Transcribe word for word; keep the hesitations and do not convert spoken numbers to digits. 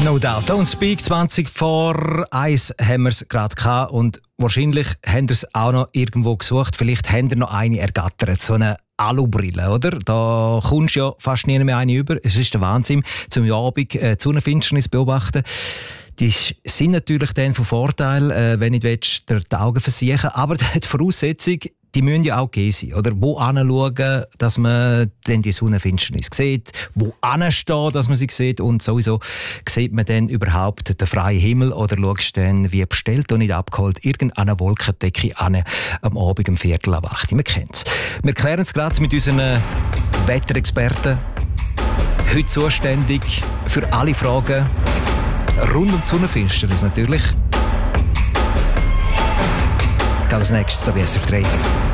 No doubt. Don't Speak, zwanzig vor eins haben wir es gerade gehabt und wahrscheinlich haben wir es auch noch irgendwo gesucht. Vielleicht haben wir noch eine ergattert, so eine Alubrille, oder? Da kommst du ja fast nie mehr eine über. Es ist der Wahnsinn, zum Abend äh, die Sonnenfinsternis beobachten. Die sind natürlich dann von Vorteil, äh, wenn du nicht dir die Augen versiechen. Aber die Voraussetzung, die müssen ja auch gegeben sein, oder? Wo hinschauen, dass man dann die Sonnenfinsternis sieht, wo hinstehen, dass man sie sieht und sowieso sieht man dann überhaupt den freien Himmel oder schaust dann wie bestellt und nicht abgeholt irgendeine Wolkendecke an am Abend um Viertel ab acht. Wir kennen es. Wir klären es gerade mit unseren Wetterexperten. Heute zuständig für alle Fragen rund um die Sonnenfinsternis natürlich. Als nächstes bei S R F drei.